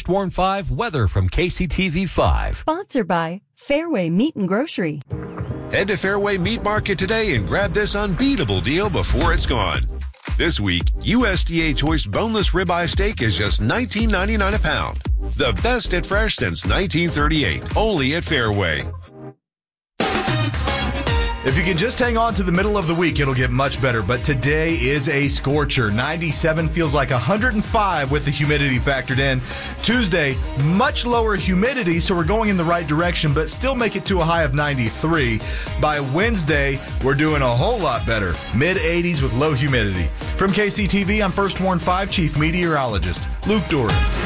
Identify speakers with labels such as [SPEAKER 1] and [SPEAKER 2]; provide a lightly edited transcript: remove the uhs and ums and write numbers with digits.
[SPEAKER 1] First Warn 5 weather from KCTV 5.
[SPEAKER 2] Sponsored by Fairway Meat and Grocery.
[SPEAKER 3] Head to Fairway Meat Market today and grab this unbeatable deal before it's gone. This week, USDA Choice Boneless Ribeye Steak is just $19.99 a pound. The best at fresh since 1938, only at Fairway.
[SPEAKER 4] If you can just hang on to the middle of the week, it'll get much better. But today is a scorcher. 97 feels like 105 with the humidity factored in. Tuesday, much lower humidity, so we're going in the right direction, but still make it to a high of 93. By Wednesday, we're doing a whole lot better. Mid-80s with low humidity. From KCTV, I'm First Warn 5 Chief Meteorologist Luke Doran.